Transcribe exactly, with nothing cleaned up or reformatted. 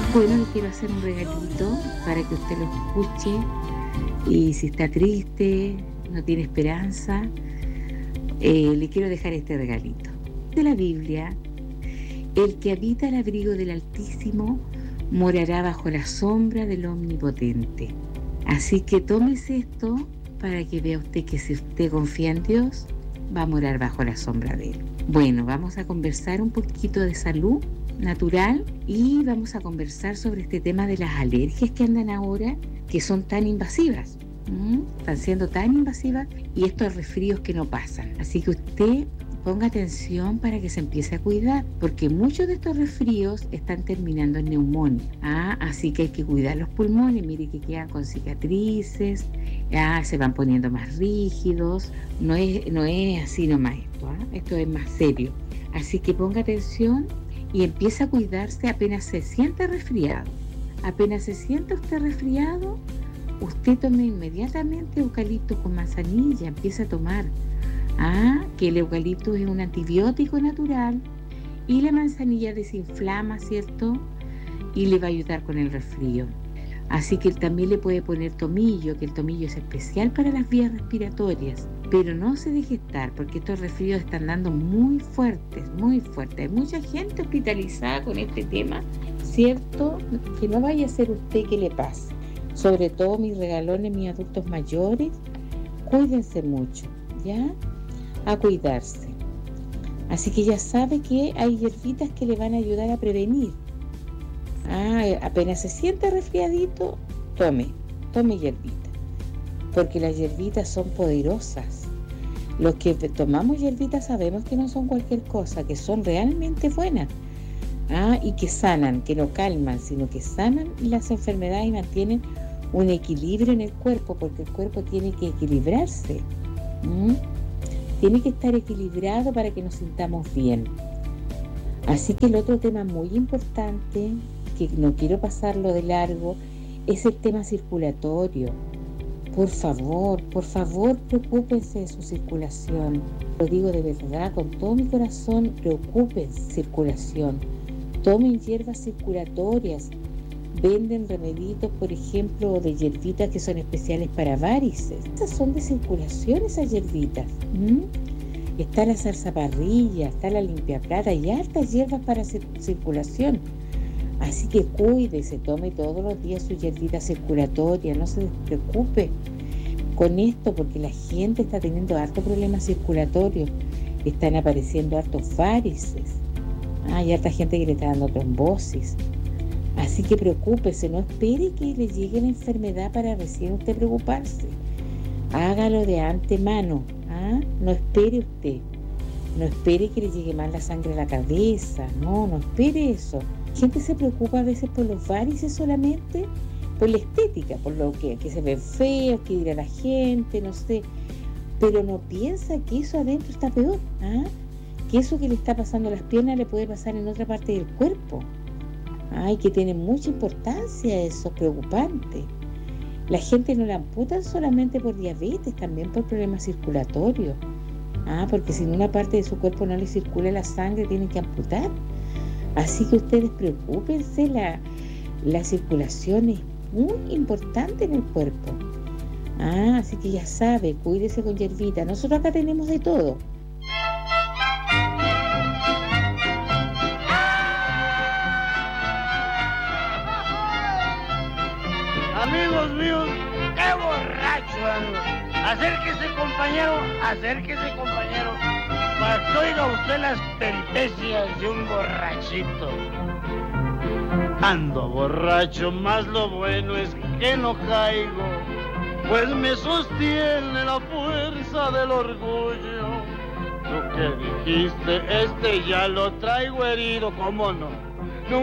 Bueno, le quiero hacer un regalito para que usted lo escuche y si está triste, no tiene esperanza, eh, le quiero dejar este regalito. De la Biblia, el que habita el abrigo del Altísimo morará bajo la sombra del Omnipotente. Así que tómese esto para que vea usted que si usted confía en Dios, va a morar bajo la sombra de Él. Bueno, vamos a conversar un poquito de salud natural y vamos a conversar sobre este tema de las alergias que andan ahora, que son tan invasivas. ¿Mm? Están siendo tan invasivas y estos resfríos que no pasan. Así que usted ponga atención para que se empiece a cuidar, porque muchos de estos resfríos están terminando en neumonía. Ah, así que hay que cuidar los pulmones. Mire que quedan con cicatrices, ah, se van poniendo más rígidos. No es, no es así nomás esto, ¿ah? Esto es más serio. Así que ponga atención y empieza a cuidarse apenas se siente resfriado. Apenas se siente usted resfriado, usted tome inmediatamente eucalipto con manzanilla, empieza a tomar. Ah, que el eucalipto es un antibiótico natural y la manzanilla desinflama, ¿cierto? Y le va a ayudar con el resfrío. Así que también le puede poner tomillo, que el tomillo es especial para las vías respiratorias. Pero no se deje estar, porque estos resfríos están dando muy fuertes, muy fuertes. Hay mucha gente hospitalizada con este tema, ¿cierto? Que no vaya a ser usted que le pase. Sobre todo mis regalones, mis adultos mayores, cuídense mucho, ¿ya? A cuidarse. Así que ya sabe que hay hierbitas que le van a ayudar a prevenir. Ah, apenas se siente resfriadito, tome, tome hierbita. Porque las hierbitas son poderosas. Los que tomamos hierbitas sabemos que no son cualquier cosa, que son realmente buenas. Ah, y que sanan, que no calman, sino que sanan las enfermedades y mantienen un equilibrio en el cuerpo, porque el cuerpo tiene que equilibrarse. ¿Mm? Tiene que estar equilibrado para que nos sintamos bien. Así que el otro tema muy importante, que no quiero pasarlo de largo, es el tema circulatorio. Por favor, por favor, preocúpense de su circulación. Lo digo de verdad, con todo mi corazón, preocúpense circulación. Tomen hierbas circulatorias. Venden remeditos, por ejemplo, de hierbitas que son especiales para varices. Esas son de circulación, esas hierbitas. ¿Mm? Está la zarzaparrilla, está la limpiaplata y hartas hierbas para cir- circulación. Así que cuídese, tome todos los días su hierbita circulatoria, no se preocupe con esto, porque la gente está teniendo hartos problemas circulatorios, están apareciendo hartos varices, ah, hay harta gente que le está dando trombosis. Así que preocúpese, no espere que le llegue la enfermedad para recién usted preocuparse. Hágalo de antemano, ¿ah? No espere usted, no espere que le llegue mal la sangre a la cabeza, no, no espere eso. Gente se preocupa a veces por los varices solamente, por la estética, por lo que, que se ven feos, que dirá la gente, no sé, pero no piensa que eso adentro está peor, ¿ah? Que eso que le está pasando a las piernas le puede pasar en otra parte del cuerpo. Ay, que tiene mucha importancia eso, preocupante. La gente no la amputan solamente por diabetes, también por problemas circulatorios. Ah, porque si en una parte de su cuerpo no le circula la sangre, tienen que amputar. Así que ustedes preocúpense, la, la circulación es muy importante en el cuerpo. Ah, así que ya sabe, cuídese con hierbita. Nosotros acá tenemos de todo. Amigos míos, qué borracho ando. Acérquese, compañero, acérquese, compañero, para que oiga usted las peripecias de un borrachito. Ando borracho, más lo bueno es que no caigo, pues me sostiene la fuerza del orgullo. Lo que dijiste, este ya lo traigo herido, ¿cómo no?